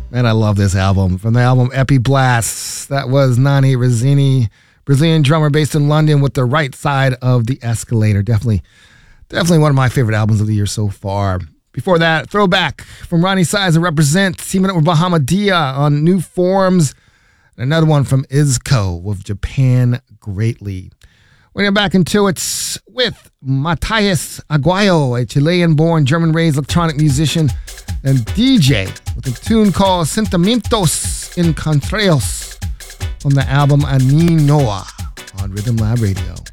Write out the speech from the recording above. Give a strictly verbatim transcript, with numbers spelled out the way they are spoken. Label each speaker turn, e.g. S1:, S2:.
S1: Man, I love this album. From the album Epi Blast, that was Nani Rizzini, Brazilian drummer based in London with The Right Side of the Escalator. Definitely, definitely one of my favorite albums of the year so far. Before that, Throwback from Ronnie Size and Represent, teaming up with Bahamadia on New Forms. And another one from Isco with Japan Greatly. We're going back into it with Matthias Aguayo, a Chilean-born, German-raised electronic musician and D J with a tune called Sentimientos Encontrados from the album Ani Noa on Rhythm Lab Radio.